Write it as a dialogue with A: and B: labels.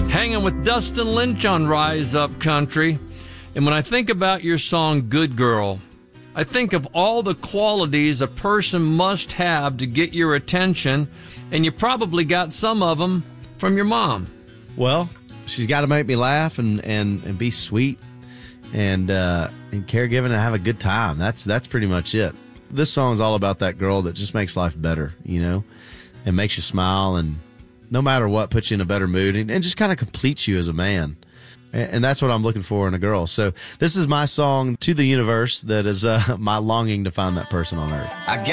A: Hanging with Dustin Lynch on Rise Up Country. And when I think about your song, Good Girl, I think of all the qualities a person must have to get your attention, and you probably got some of them from your mom.
B: Well, she's got to make me laugh and be sweet and caregiving and have a good time. That's pretty much it. This song is all about that girl that just makes life better, you know, and makes you smile, and no matter what, puts you in a better mood and just kind of completes you as a man. And that's what I'm looking for in a girl. So this is my song to the universe that is my longing to find that person on earth.